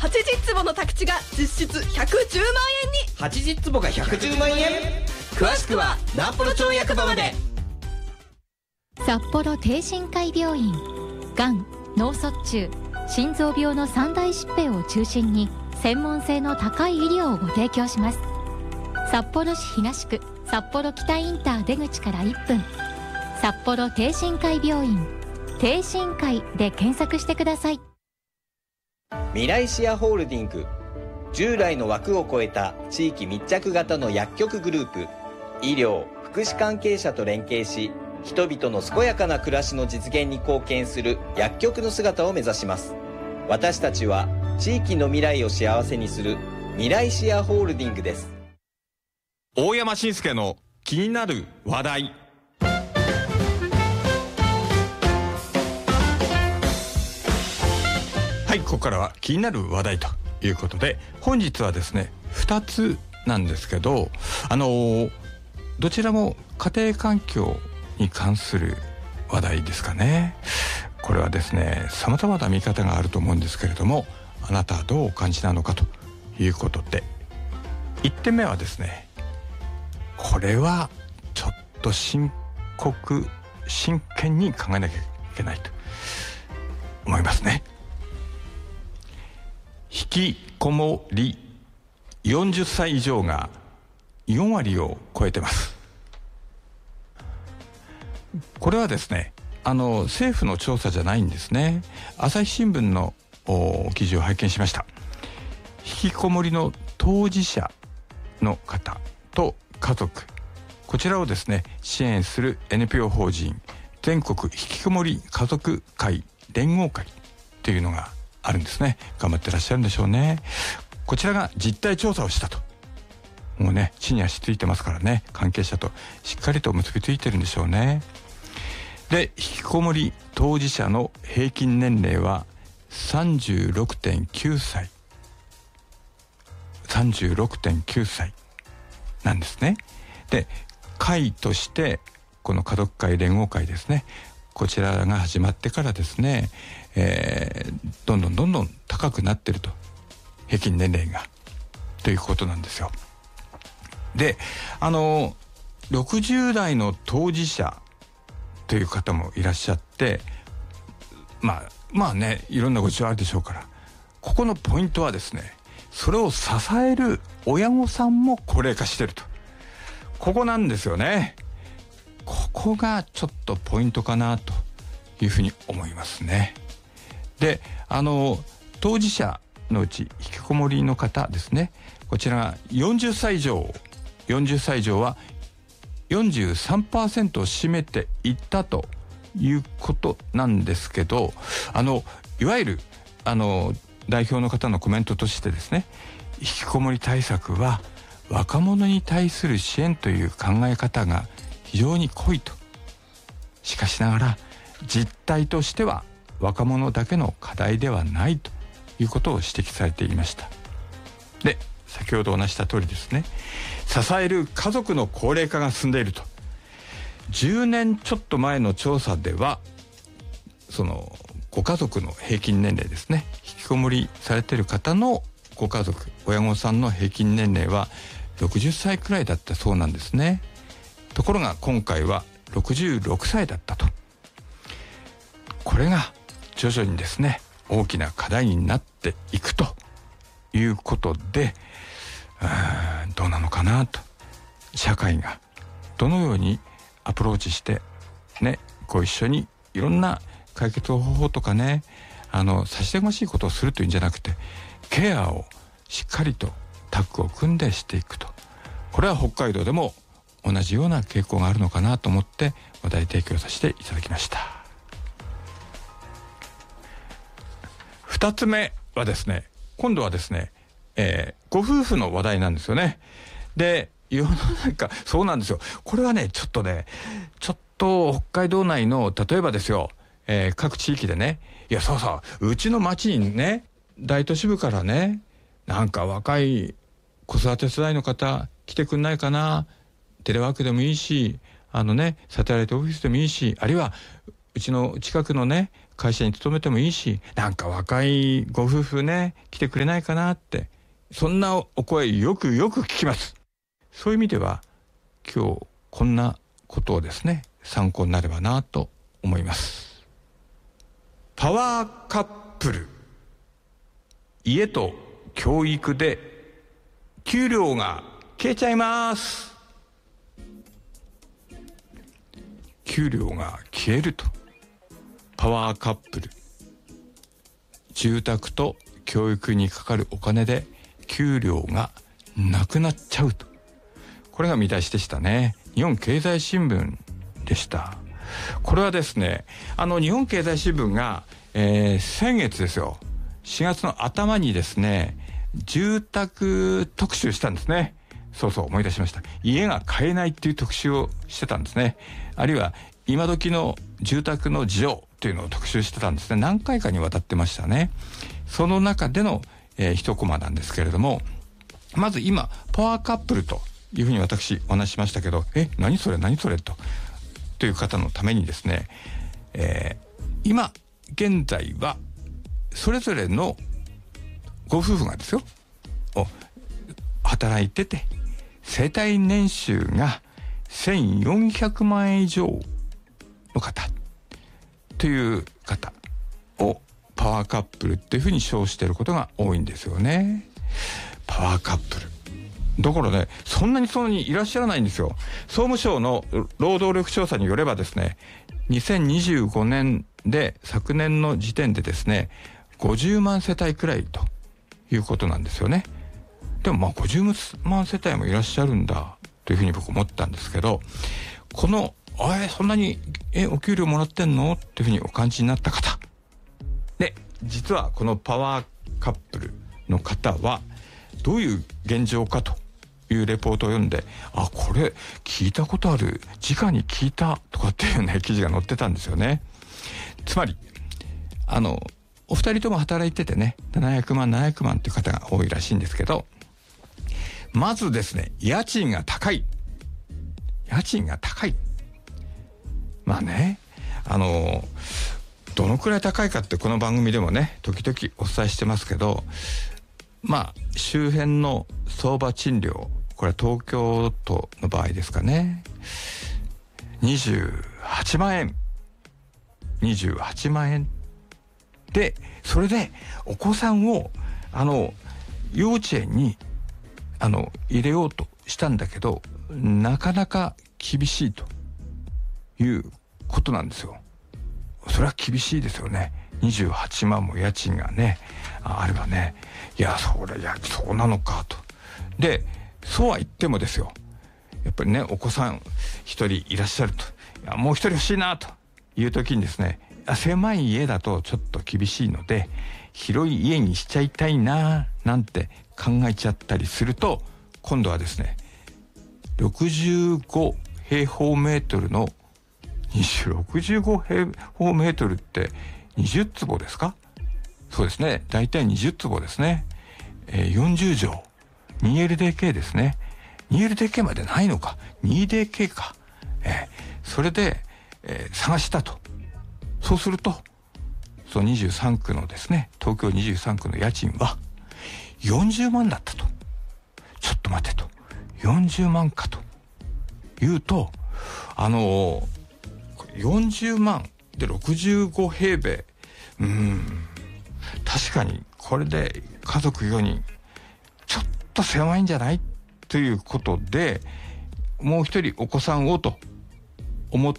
80坪の宅地が実質110万円に。 80坪が110万円。詳しくは南幌町役場まで。 札幌帝神会病院、がん、脳卒中、心臓病の三大疾病を中心に専門性の高い医療をご提供します。札幌市東区札幌北インター出口から1分、札幌帝神会病院、帝神会で検索してください。 未来シアホールディング、従来の枠を超えた地域密着型の薬局グループ。医療・福祉関係者と連携し、人々の健やかな暮らしの実現に貢献する薬局の姿を目指します。私たちは地域の未来を幸せにする未来シアホールディングです。 大山伸介の気になる話題。はい、ここからは気になる話題ということで、本日はですね2つなんですけど、どちらも家庭環境に関する話題ですかね。これはですね様々な見方があると思うんですけれども、あなたはどうお感じなのかということで、1点目はですね、これはちょっと真剣に考えなきゃいけないと思いますね。引きこもり40歳以上が4割を超えてます。これはですね政府の調査じゃないんですね。朝日新聞の記事を拝見しました。引きこもりの当事者の方と家族、こちらをですね支援する NPO 法人全国引きこもり家族会連合会というのがあるんですね。頑張ってらっしゃるんでしょうね。こちらが実態調査をしたと。もうね地に足ついてますからね、関係者としっかりと結びついてるんでしょうね。で、引きこもり当事者の平均年齢は 36.9 歳なんですね。で、会としてこの家族会連合会ですね、こちらが始まってからですね、どんどん高くなってると、平均年齢がということなんですよ。で、60代の当事者という方もいらっしゃって、まあね、いろんなご事情あるでしょうから、ここのポイントはですね、それを支える親御さんも高齢化してると、ここなんですよね。ここがちょっとポイントかなというふうに思いますね。で、当事者のうち引きこもりの方ですね、こちらが40歳以上は 43% を占めていったということなんですけど、いわゆる代表の方のコメントとしてですね、引きこもり対策は若者に対する支援という考え方が非常に濃いと。しかしながら実態としては若者だけの課題ではないということを指摘されていました。で、先ほどお話した通りですね、支える家族の高齢化が進んでいると。10年ちょっと前の調査では、そのご家族の平均年齢ですね、引きこもりされている方のご家族、親御さんの平均年齢は60歳くらいだったそうなんですね。ところが今回は66歳だったと。これが徐々にですね大きな課題になっていくということで、どうなのかなと。社会がどのようにアプローチしてね、ご一緒にいろんな解決方法とかね、差し出がましいことをするというんじゃなくて、ケアをしっかりとタッグを組んでしていくと。これは北海道でも同じような傾向があるのかなと思って話題提供させていただきました。2つ目はですね、今度はですね、ご夫婦の話題なんですよね。で、世の中そうなんですよ。これはねちょっと北海道内の例えばですよ、各地域でね、いやそううちの町にね、大都市部からね、なんか若い子育て世代の方来てくんないかな、テレワークでもいいし、サテライトオフィスでもいいし、あるいはうちの近くのね会社に勤めてもいいし、なんか若いご夫婦ね来てくれないかなって、そんなお声よく聞きます。そういう意味では今日こんなことをですね参考になればなと思います。パワーカップル、家と教育で給料が消えちゃいます。給料が消えると、パワーカップル、住宅と教育にかかるお金で給料がなくなっちゃうと、これが見出しでしたね。日本経済新聞でした。これはですね、日本経済新聞が、先月ですよ、4月の頭にですね住宅特集したんですね。そう思い出しました。家が買えないっていう特集をしてたんですね。あるいは今時の住宅の事情というのを特集してたんですね。何回かにわたってましたね。その中での、一コマなんですけれども、まず今パワーカップルというふうに私お話ししましたけど、何それという方のためにですね、今現在はそれぞれのご夫婦がですよ働いてて、世帯年収が1400万円以上の方という方をパワーカップルっていうふうに称していることが多いんですよね。パワーカップルだからね、そんなにいらっしゃらないんですよ。総務省の労働力調査によればですね、2025年で昨年の時点でですね50万世帯くらいということなんですよね。でも50万世帯もいらっしゃるんだというふうに僕思ったんですけど、このそんなにお給料もらってんのっていうふうにお感じになった方で、実はこのパワーカップルの方はどういう現状かというレポートを読んで、これ聞いたことある、直に聞いたとかっていうね記事が載ってたんですよね。つまりお二人とも働いててね、700万っていう方が多いらしいんですけど、まずですね家賃が高い。まあね、どのくらい高いかってこの番組でもね時々お伝えしてますけど、周辺の相場賃料、これは東京都の場合ですかね、28万円で、それでお子さんを幼稚園に入れようとしたんだけど、なかなか厳しいということなんですよ。それは厳しいですよね。28万も家賃がねあればね、そうなのかと。でそうは言ってもですよ、やっぱりねお子さん一人いらっしゃると、もう一人欲しいなという時にですね、狭い家だとちょっと厳しいので広い家にしちゃいたいななんて考えちゃったりすると、今度はですね65平方メートルの65平方メートルって20坪ですか？そうですね、だいたい20坪ですね。40畳 2LDK ですね。 2LDK までないのか、 2DK か。それで、探したと。そうするとその23区のですね、東京23区の家賃は40万だったと。ちょっと待てと、40万かというと、40万で65平米、確かにこれで家族4人ちょっと狭いんじゃないということで、もう一人お子さんをと思って、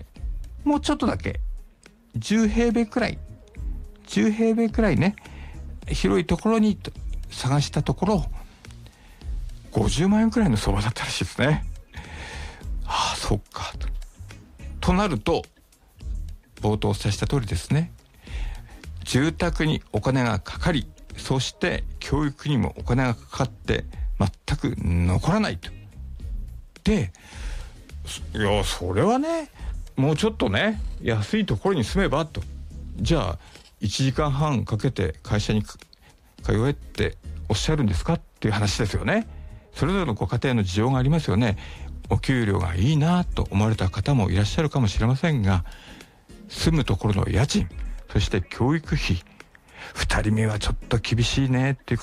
もうちょっとだけ10平米くらいね、広いところに探したところ50万円くらいの相場だったらしいですね。そっかとなると、冒頭お伝えした通りですね、住宅にお金がかかり、そして教育にもお金がかかって全く残らないと。で、それはね、もうちょっとね安いところに住めばと。じゃあ1時間半かけて会社に通えっておっしゃるんですかっていう話ですよね。それぞれのご家庭の事情がありますよね。お給料がいいなと思われた方もいらっしゃるかもしれませんが、住むところの家賃、 そして教育費、2人目はちょっと厳しいねっていう